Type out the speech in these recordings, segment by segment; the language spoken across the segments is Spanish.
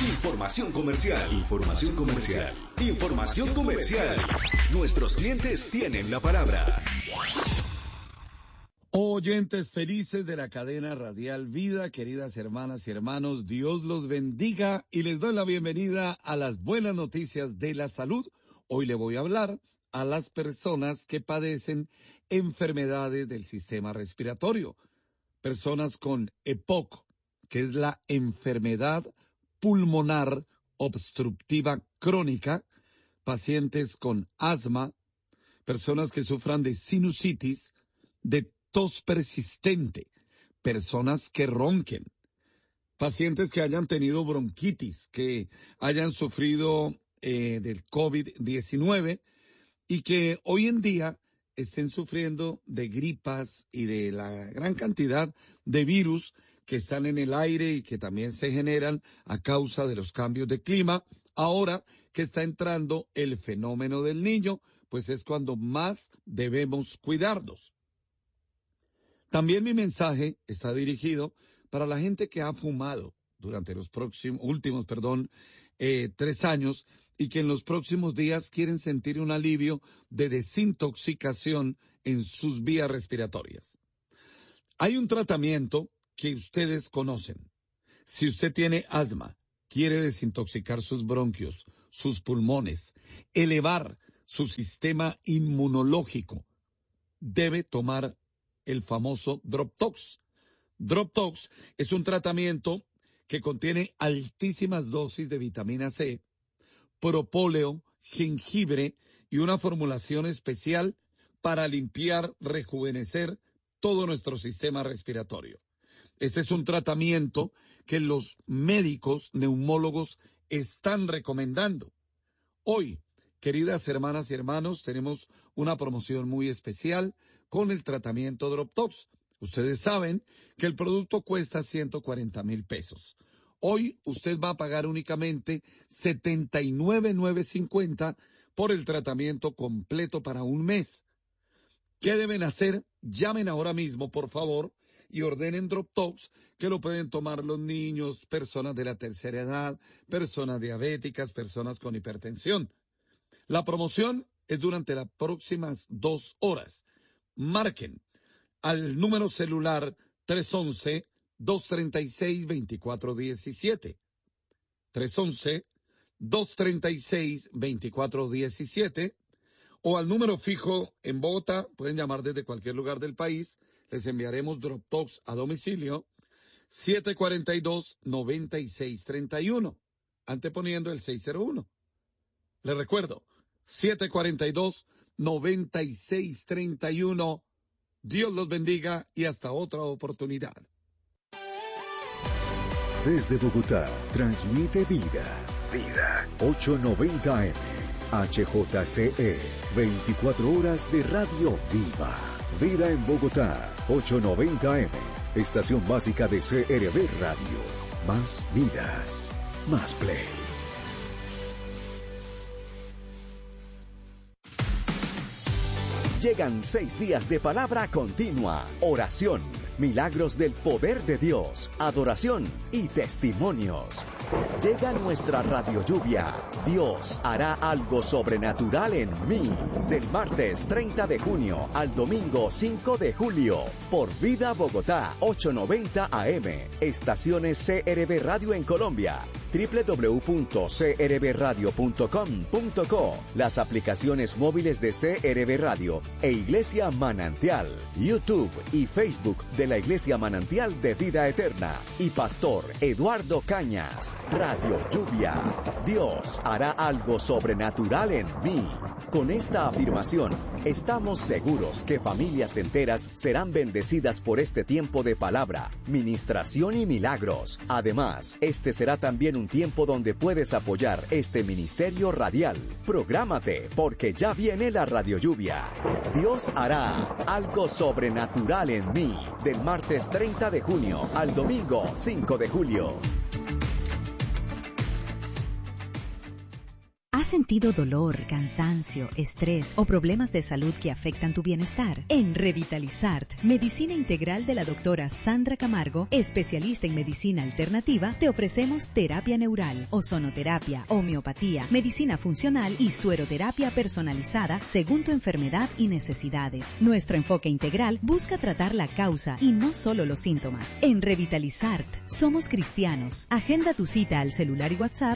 Información comercial. Información comercial. Información comercial. Nuestros clientes tienen la palabra. Oyentes felices de la cadena radial Vida, queridas hermanas y hermanos, Dios los bendiga y les doy la bienvenida a las buenas noticias de la salud. Hoy le voy a hablar a las personas que padecen enfermedades del sistema respiratorio, personas con EPOC, que es la enfermedad pulmonar obstructiva crónica, pacientes con asma, personas que sufran de sinusitis, de tos persistente, personas que ronquen, pacientes que hayan tenido bronquitis, que hayan sufrido del COVID-19 y que hoy en día estén sufriendo de gripas y de la gran cantidad de virus que están en el aire y que también se generan a causa de los cambios de clima. Ahora que está entrando el fenómeno del Niño, pues es cuando más debemos cuidarnos. También mi mensaje está dirigido para la gente que ha fumado durante los últimos 3 años y que en los próximos días quieren sentir un alivio de desintoxicación en sus vías respiratorias. Hay un tratamiento que ustedes conocen. Si usted tiene asma, quiere desintoxicar sus bronquios, sus pulmones, elevar su sistema inmunológico, debe tomar el famoso Droptox. Droptox es un tratamiento que contiene altísimas dosis de vitamina C, propóleo, jengibre y una formulación especial para limpiar, rejuvenecer todo nuestro sistema respiratorio. Este es un tratamiento que los médicos neumólogos están recomendando. Hoy, queridas hermanas y hermanos, tenemos una promoción muy especial con el tratamiento Droptox. Ustedes saben que el producto cuesta 140,000 pesos. Hoy usted va a pagar únicamente 79,950 por el tratamiento completo para un mes. ¿Qué deben hacer? Llamen ahora mismo, por favor, y ordenen Droptox, que lo pueden tomar los niños, personas de la tercera edad, personas diabéticas, personas con hipertensión. La promoción es durante las próximas 2 horas. Marquen al número celular 311-236-2417. 311-236-2417. O al número fijo en Bogotá, pueden llamar desde cualquier lugar del país. Les enviaremos Droptox a domicilio, 742-9631, anteponiendo el 601. Les recuerdo, 742-9631. Dios los bendiga y hasta otra oportunidad. Desde Bogotá, transmite Vida. Vida. 890 AM. HJCE. 24 horas de radio viva. Vida en Bogotá. 890 AM. Estación básica de CRB Radio. Más vida. Más play. Llegan 6 días de palabra continua, oración, milagros del poder de Dios, adoración y testimonios. Llega nuestra radio lluvia. Dios hará algo sobrenatural en mí. Del martes 30 de junio al domingo 5 de julio. Por Vida Bogotá 890 AM. Estaciones CRB Radio en Colombia. www.crbradio.com.co. Las aplicaciones móviles de CRB Radio e Iglesia Manantial. YouTube y Facebook de la Iglesia Manantial de Vida Eterna. Y Pastor Eduardo Cañas. Radio Lluvia. Dios hará algo sobrenatural en mí. Con esta afirmación, estamos seguros que familias enteras serán bendecidas por este tiempo de palabra, ministración y milagros. Además, este será también un tiempo donde puedes apoyar este ministerio radial. Prográmate, porque ya viene la Radio Lluvia. Dios hará algo sobrenatural en mí. Del martes 30 de junio al domingo 5 de julio. ¿Has sentido dolor, cansancio, estrés o problemas de salud que afectan tu bienestar? En Revitalizart, Medicina Integral de la doctora Sandra Camargo, especialista en medicina alternativa, te ofrecemos terapia neural, ozonoterapia, homeopatía, medicina funcional y sueroterapia personalizada según tu enfermedad y necesidades. Nuestro enfoque integral busca tratar la causa y no solo los síntomas. En Revitalizart, somos cristianos. Agenda tu cita al celular y WhatsApp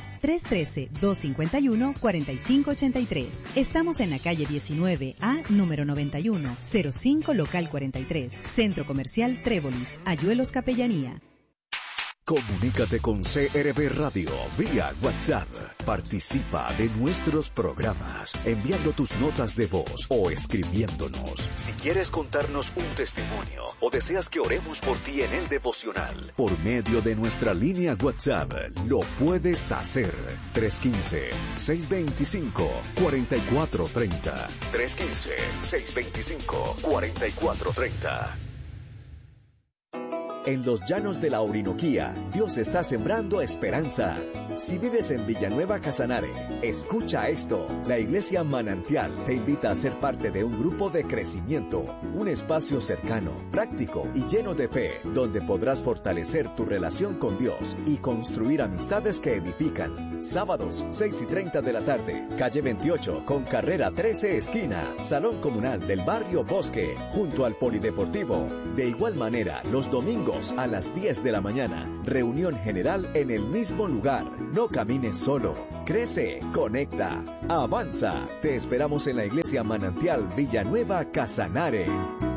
313-251-4583. Estamos en la calle 19A, número 91, 05 local 43, Centro Comercial Trébolis, Ayuelos Capellanía. Comunícate con CRB Radio vía WhatsApp. Participa de nuestros programas enviando tus notas de voz o escribiéndonos. Si quieres contarnos un testimonio o deseas que oremos por ti en el devocional, por medio de nuestra línea WhatsApp, lo puedes hacer. 315-625-4430. 315-625-4430. En los llanos de la Orinoquía, Dios está sembrando esperanza. Si vives en Villanueva Casanare, escucha esto. La Iglesia Manantial te invita a ser parte de un grupo de crecimiento, un espacio cercano, práctico y lleno de fe, donde podrás fortalecer tu relación con Dios y construir amistades que edifican. Sábados, 6:30 de la tarde, calle 28, con carrera 13 esquina, Salón Comunal del Barrio Bosque, junto al Polideportivo. De igual manera, los domingos a las 10 de la mañana, reunión general en el mismo lugar. No camines solo. Crece, conecta, avanza. Te esperamos en la Iglesia Manantial Villanueva Casanare.